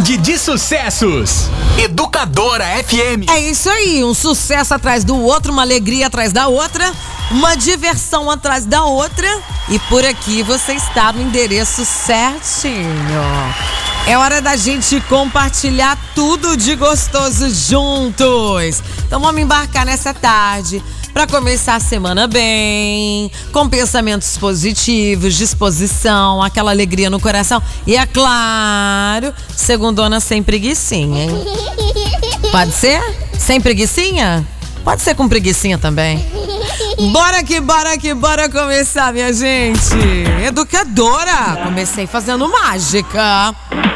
Tarde de Sucessos. Educadora FM. É isso aí, um sucesso atrás do outro, uma alegria atrás da outra, uma diversão atrás da outra. E por aqui você está no endereço certinho. É hora da gente compartilhar tudo de gostoso juntos. Então vamos embarcar nessa tarde para começar a semana bem, com pensamentos positivos, disposição, aquela alegria no coração. E é claro, segundona sem preguicinha, hein? Pode ser? Sem preguicinha? Pode ser com preguicinha também. Bora começar, minha gente. Educadora, comecei fazendo mágica.